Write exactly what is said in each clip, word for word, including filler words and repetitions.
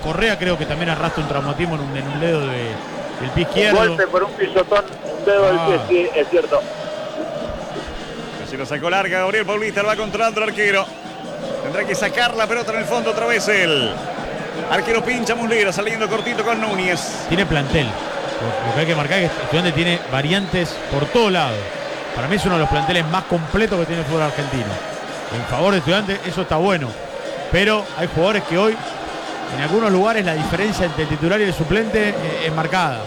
Correa creo que también arrastra un traumatismo en un, en un dedo de, del pie izquierdo. Un golpe por un pisotón, un dedo Ah. del pie, sí, es cierto. Se lo sacó larga Gabriel Paulista, lo va controlando el arquero. Tendrá que sacar la pelota en el fondo otra vez el arquero pincha Muslera, saliendo cortito con Núñez. Tiene plantel. Lo que hay que marcar es que Estudiantes tiene variantes por todo lado. Para mí es uno de los planteles más completos que tiene el fútbol argentino. En favor de Estudiantes eso está bueno. Pero hay jugadores que hoy, en algunos lugares, la diferencia entre el titular y el suplente es marcada.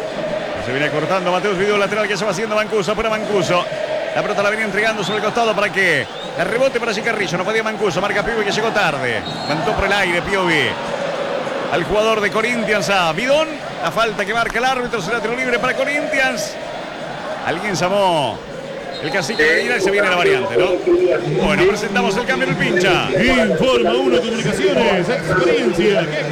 Se viene cortando Mateus Vidú, lateral que se va haciendo Mancuso, para Mancuso. La pelota la viene entregando sobre el costado para que el rebote para Carrillo. No podía Mancuso, marca Piovi que llegó tarde. Levantó por el aire Piovi. Al jugador de Corinthians, a Bidón. La falta que marca el árbitro, será tiro libre para Corinthians. Alguien llamó el cacique de Medina y se viene la variante, ¿no? Bueno, presentamos el cambio del pincha. Informa uno Comunicaciones, experiencia que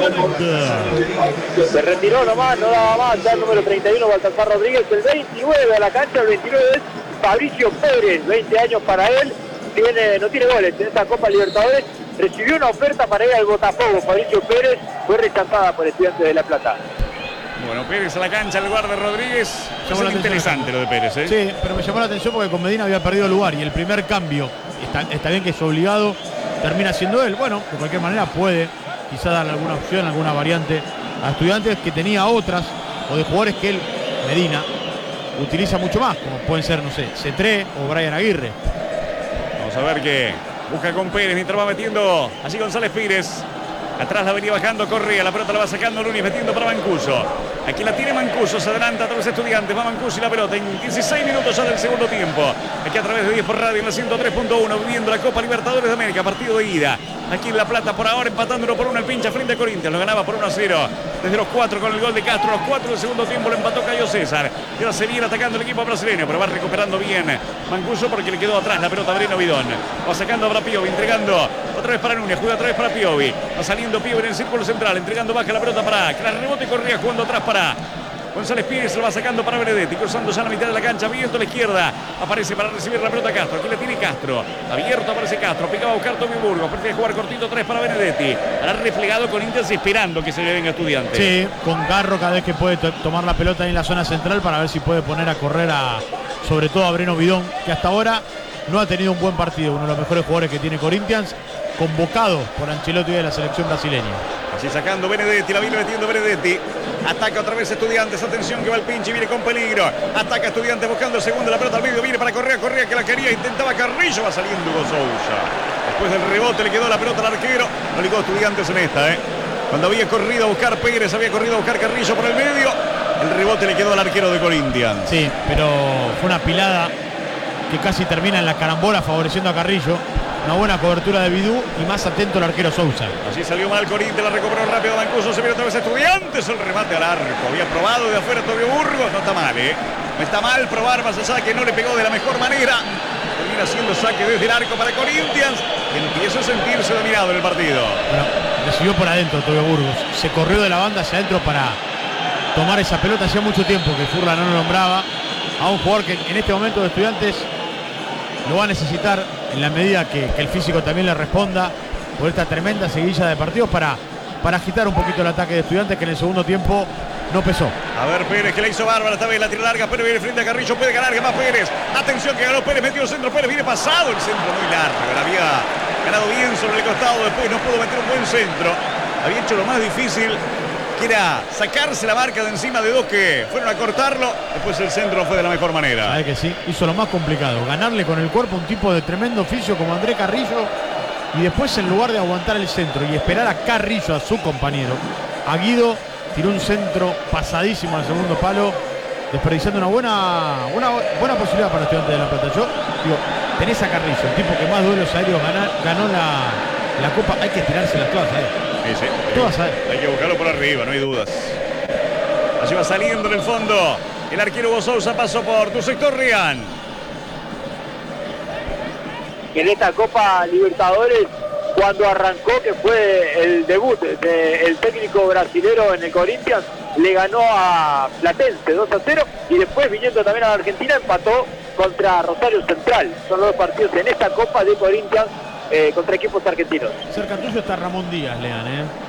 conecta. Se retiró nomás, no daba más, ya el número treinta y uno, Baltasar Rodríguez, el veintinueve a la cancha, el veintinueve es Fabricio Pérez, veinte años para él, tiene, no tiene goles en esta Copa Libertadores, recibió una oferta para ir al Botafogo, Fabricio Pérez fue rechazada por Estudiantes de La Plata. Bueno, Pérez a la cancha, el lugar de Rodríguez. Es interesante lo de Pérez, ¿eh? Sí, pero me llamó la atención porque con Medina había perdido lugar y el primer cambio, está, está bien que es obligado, termina siendo él. Bueno, de cualquier manera puede quizá darle alguna opción, alguna variante a Estudiantes que tenía otras o de jugadores que él, Medina, utiliza mucho más, como pueden ser, no sé, Cetré o Brian Aguirre. Vamos a ver qué busca con Pérez mientras va metiendo así González Pires. Atrás la venía bajando Correa, la pelota la va sacando Núñez, metiendo para Mancuso. Aquí la tiene Mancuso, se adelanta a través de Estudiantes, va Mancuso y la pelota en dieciséis minutos ya del segundo tiempo. Aquí a través de diez por radio en la ciento tres punto uno, viviendo la Copa Libertadores de América, partido de ida. Aquí en La Plata por ahora empatando uno por uno el pincha frente a Corinthians, lo ganaba por uno a cero. Desde los cuatro con el gol de Castro, los cuatro del segundo tiempo lo empató Cayo César. Y ahora se viene atacando el equipo brasileño, pero va recuperando bien Mancuso porque le quedó atrás la pelota a Breno Bidón. Va sacando para Piovi, entregando otra vez para Núñez, juega otra vez para Piovi. Va saliendo Piovi en el círculo central, entregando baja la pelota para que la rebote y Correa jugando atrás para González Pires, lo va sacando para Benedetti, cruzando ya la mitad de la cancha, abierto a la izquierda, aparece para recibir la pelota Castro, aquí la tiene Castro, abierto aparece Castro, picaba a buscar Tommy Burgos, prefiere jugar cortito, tres para Benedetti, ahora replegado con Indias esperando que se le venga Estudiantes. Sí, con Garro cada vez que puede tomar la pelota ahí en la zona central para ver si puede poner a correr a, sobre todo a Breno Bidón, que hasta ahora no ha tenido un buen partido, uno de los mejores jugadores que tiene Corinthians, convocado por Ancelotti de la selección brasileña. Así sacando Benedetti, la viene metiendo Benedetti. Ataca otra vez Estudiantes, atención que va el pinche y viene con peligro. Ataca Estudiantes buscando el segundo, la pelota al medio, viene para Correa, Correa que la quería, intentaba Carrillo, va saliendo Hugo Sousa. Después del rebote le quedó la pelota al arquero, no ligó Estudiantes en esta, ¿eh? Cuando había corrido a buscar Pérez, había corrido a buscar Carrillo por el medio, el rebote le quedó al arquero de Corinthians. Sí, pero fue una pilada que casi termina en la carambola favoreciendo a Carrillo. Una buena cobertura de Vidú y más atento el arquero Sousa. Así salió mal Corinthians, la recuperó rápido Mancuso, se viene otra vez Estudiantes, el remate al arco. Había probado de afuera Tobio Burgos, no está mal, ¿eh? No está mal probar más allá que no le pegó de la mejor manera. Termina haciendo saque desde el arco para Corinthians, que empieza a sentirse dominado en el partido. Bueno, recibió por adentro Tobio Burgos, se corrió de la banda hacia adentro para tomar esa pelota. Hacía mucho tiempo que Furla no lo nombraba a un jugador que en este momento de Estudiantes lo va a necesitar en la medida que, que el físico también le responda por esta tremenda seguidilla de partidos para, para agitar un poquito el ataque de Estudiantes que en el segundo tiempo no pesó. A ver Pérez que la hizo bárbara, esta vez la tira larga, Pérez viene frente a Carrillo, puede ganar, que más Pérez. Atención que ganó Pérez, metió el centro, Pérez viene pasado, el centro muy largo, la había ganado bien sobre el costado, después no pudo meter un buen centro. Había hecho lo más difícil, que era sacarse la marca de encima de dos que fueron a cortarlo. Después el centro fue de la mejor manera. Sabe que sí, hizo lo más complicado, ganarle con el cuerpo a un tipo de tremendo oficio como André Carrillo y después en lugar de aguantar el centro y esperar a Carrillo, a su compañero, a Guido, tiró un centro pasadísimo al segundo palo, desperdiciando una buena, una buena posibilidad para Estudiantes de La Plata. Yo digo, tenés a Carrillo, el tipo que más duelos aéreos ganó, ganó la, la Copa, hay que tirárselas todas a él. Sí, sí. Todas a él. Hay que buscarlo por arriba, no hay dudas. Allí va saliendo en el fondo el arquero Hugo Sousa, pasó por tu sector, Rian. En esta Copa Libertadores, cuando arrancó, que fue el debut del técnico brasilero en el Corinthians, le ganó a Platense dos a cero y después, viniendo también a la Argentina, empató contra Rosario Central. Son los dos partidos en esta Copa de Corinthians eh, contra equipos argentinos. Cerca tuyo está Ramón Díaz, Lean, ¿eh?